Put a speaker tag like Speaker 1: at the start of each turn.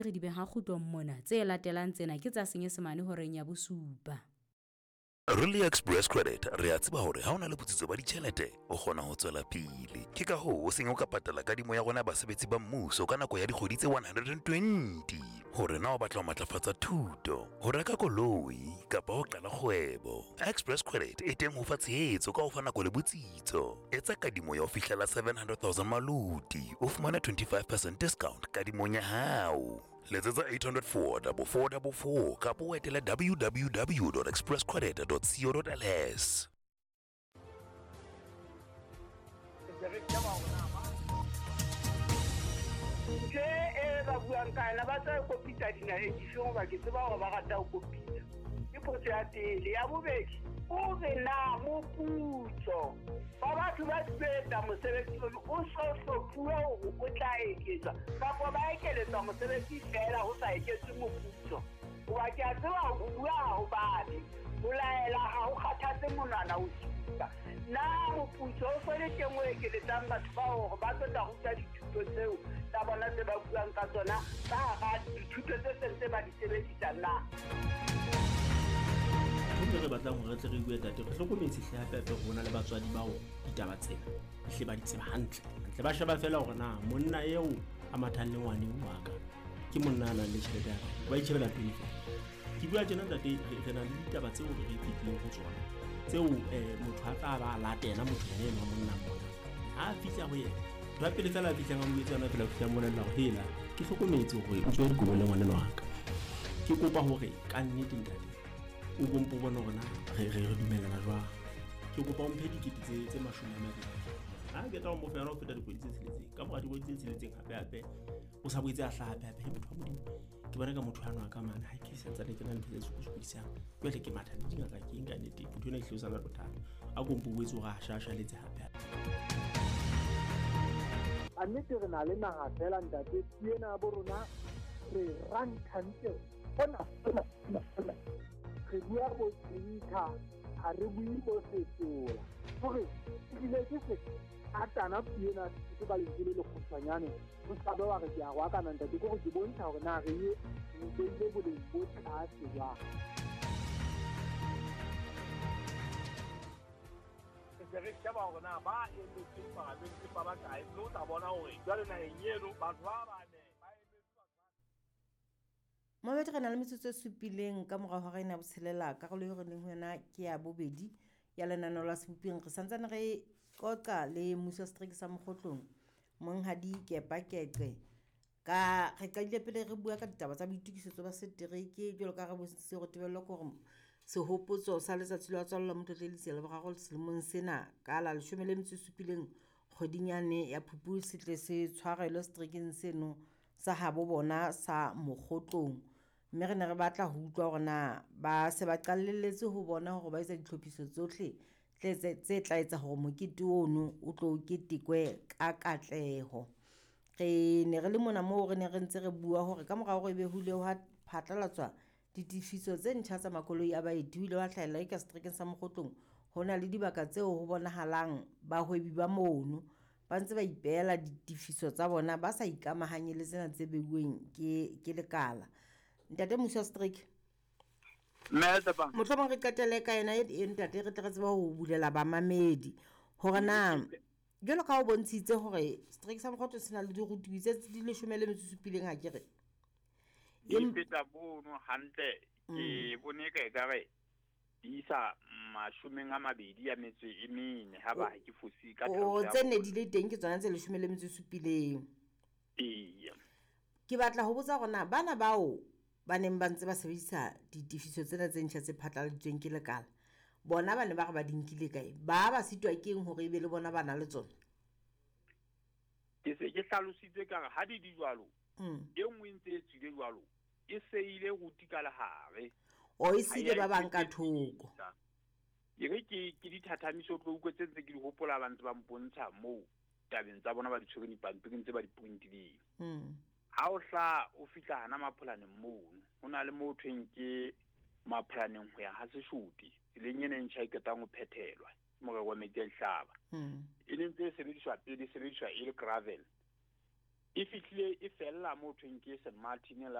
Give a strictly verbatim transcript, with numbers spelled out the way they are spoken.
Speaker 1: re di beha khutong mona tse latelang tsena ke tsa Senyesemane horeng ya bosupa.
Speaker 2: Rally Express Credit re a tseba hore ha ona le botsitso ba ditjhelete o kgona ho tswela pele. Ke ka hoo o seng o ka patala kadimo ya rona basebetsi ba mmuso ka nako ya dikgwedi tse one hundred twenty hore na o batla ho matlafatsa thuto, ho reka koloi kapa ho qala kgwebo. Express Credit e teng ho fa tshehetso ka ho fa nako le botsitso. Etsa kadimo ya ho fihlela seven hundred thousand maluti o fumana twenty-five percent discount kadimong ya hao. Letsetsa eight hundred four four four four four kapa o etela w w w dot express credit dot co dot l s.
Speaker 3: ke e ba buang kana ba tsa kopisa dinaheng difeng ba ke tseba hore ba rata ho kopisa ke potso ya pele. Ya bobedi o re na moputso ba batho ba sebetsa mosebetsi o so hlophuwa hore o tla eketswa kapa ba ekeletswa mosebetsi fela ho sa eketswe moputso. Wa ke a tseba ho bua ho bane o laela ha o kgathatse monana o supa na moputso o fele teng o ekeletsang batho ba hore ba tla ruta dithuto tseo tsa bona tse ba buang ka tsona ka hara dithuto tse sentse ba di sebedisa na.
Speaker 4: Re batlang hore re tle re bue tate re hlokometse hle hape hape hona le batswadi bao ditaba tsena hle ba di tseba hantle hantle ba sheba fela hore na monna eo a mathang le ngwane wa ka ke monna ana le tjhelete ya ba itjhebela pele fela. Ke bua tjena tate re na le ditaba tseo re ipetleng ho tsona tseo eh motho a tla ba latela motho ene wa monna mona ha fihla ho yena ba pele fela a fihla ga mo etsana fela fihla mona la ho hela ke hlokometse hore o tswe di go le ngwana wa ka. Ke kopa hore ka nnete ntate o bompo bona rona re re dumelana jwang. Ke kopa o mphe dikete tse tse mashome a mabedi ha ke tla mo fela o feta dikgwedi tse tsheletseng ka mora dikgwedi tse tsheletseng hape hape o sa boetse a hla hape hape motho wa modimo ke bona ka motho ana ka mana ha ke sentse le ke na ntse se go se jwale ke matha le dinga ka ke nka nnete motho ena e hlosa la bothata a kompo boetse o ga shasha letse hape hape.
Speaker 5: A nnete re na le naga fela ntate tiena bo rona re ranthantse bona bona bona re bua bo tsinka ha re bue bo setola hore ile ke se atana tiena se ba le le le khutsanyane o sa ba re ya wa kana ntate go go bontsha hore na re ye le le bo le bo tlase ya
Speaker 3: re sheba hore na ba e le tsepa ba le ba ba kae no ta bona hore jwale na enyelo batho ba bane ba emetswa
Speaker 6: mo betse kana le metsotso e supileng ka morao ga ina botshelela ka go le go neng hona ke ya bobedi ya lenaneo la sebopeng re santsane re qoqa le Musa Streak sa Mokgotlong monghadi kepa keke ka re ka ile pele re bua ka ditaba tsa boitukisetso ba setereke jalo ka re bositse go tebello go re sehopotso sa letsatsi la tswalla motlotleletsi le boraro selemong sena ka la leshome le metso e supileng kgodinyane ya Phuphusi tle se tshwarelo Streakeng seno sa habo bona sa Mokgotlong. Mme re ne re batla ho utlwa hore na ba se ba qallelletse ho bona hore ba etsa ditlhophiso tsohle tse tla etsa hore mokete ono o tlo ketekwe ka katleho. Re ne re le mona moo re ne re ntse re bua hore ka morao re be hule ho phatlalatswa ditifiso tse ntjha tsa makoloi a baeti hile wa hlahela ka Streakeng sa Mokgotlong hona le dibaka tseo ho bonahalang ba hwebi ba mono ba ntse ba ipeela ditifiso tsa bona ba sa ikamahanye le tsena tse beuweng ke ke lekala. Ntate Musa Streak
Speaker 3: metse ba
Speaker 6: motlhomong re qetele ka ena e ntate re tle re tseba ho bulela ba mamedi hore na jalo ka o bontshitse hore Streak sa Mokgotlo sena le dirutwi tse di le shome le metso supileng ha kere
Speaker 3: e peta bono hantle ke bone ka ekare di sa mashomeng a mabedi ya metso e mene ha ba ke fosi ka
Speaker 6: o tsene di le teng ke tsona tse le shome le metso supileng.
Speaker 3: Iya
Speaker 6: ke batla ho botsa gona bana bao ba neng ba ntse ba sebedisa ditifiso tsena tse ntšha tse phatlaladitsweng ke lekala bona ba ne ba re ba dinkile kae ba ba sitwa keng hore e be le bona bana le tsona
Speaker 3: ke se ke hlalositse ka ha di di jwalo e nngwe ntse e tsile jwalo e se ile go tika la hare
Speaker 6: o isile ba bang ka thoko
Speaker 3: e re ke ke dithathamiso tlo uko tse tse ke di hopola ba ntse ba mpontsha mo tabeng tsa bona ba di tshwere di pampiri ntse ba di pointileng
Speaker 6: mm
Speaker 3: ha o hla o fitla hana mapholane moo hona le mo thweng ke mapholaneng ho ya ha seshuti le nyene ntšha iketang go phethelwa mo ga wa metsi hlaba
Speaker 6: mm
Speaker 3: e le ntse sebediswa pele sebediswa e le gravel e fihlile e fella mo thweng ke St Martin